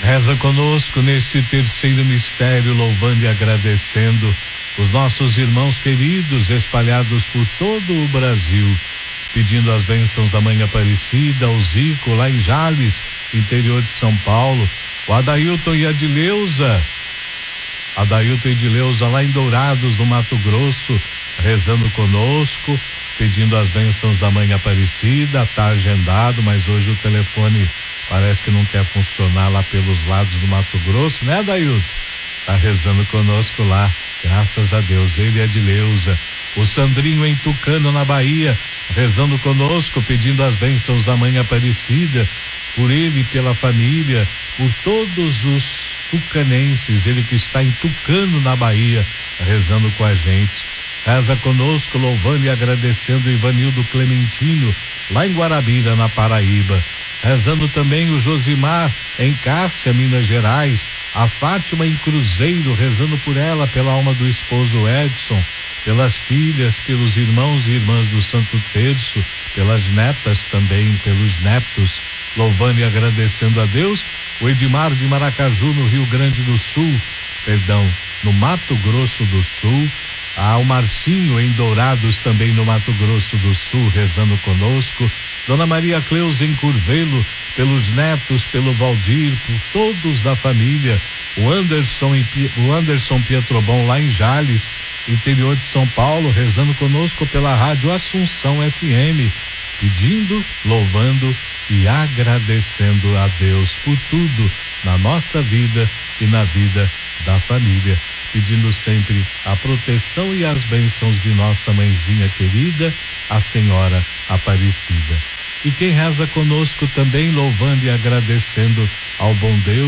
Reza conosco neste terceiro mistério, louvando e agradecendo os nossos irmãos queridos espalhados por todo o Brasil, pedindo as bênçãos da Mãe Aparecida, o Zico lá em Jales, interior de São Paulo, o Adailton e Edileuza lá em Dourados, no Mato Grosso, rezando conosco, pedindo as bênçãos da Mãe Aparecida. Tá agendado, mas hoje o telefone parece que não quer funcionar lá pelos lados do Mato Grosso, né, Adailton? Tá rezando conosco lá, graças a Deus, ele e a Edileuza. O Sandrinho em Tucano, na Bahia, rezando conosco, pedindo as bênçãos da Mãe Aparecida, por ele, pela família, por todos os tucanenses, ele que está em Tucano, na Bahia, rezando com a gente. Reza conosco, louvando e agradecendo o Ivanildo Clementino, lá em Guarabira, na Paraíba. Rezando também o Josimar em Cássia, Minas Gerais, a Fátima em Cruzeiro, rezando por ela, pela alma do esposo Edson, pelas filhas, pelos irmãos e irmãs do Santo Terço, pelas netas também, pelos netos, louvando e agradecendo a Deus. O Edmar de Maracaju, no Rio Grande do Sul, no Mato Grosso do Sul. O Marcinho em Dourados, também no Mato Grosso do Sul, rezando conosco. Dona Maria Cleusa em Curvelo, pelos netos, pelo Valdir, por todos da família. O Anderson Pietrobon lá em Jales, interior de São Paulo, rezando conosco pela Rádio Assunção FM, pedindo, louvando e agradecendo a Deus por tudo na nossa vida e na vida da família, pedindo sempre a proteção e as bênçãos de nossa mãezinha querida, a Senhora Aparecida. E quem reza conosco também, louvando e agradecendo ao bom Deus,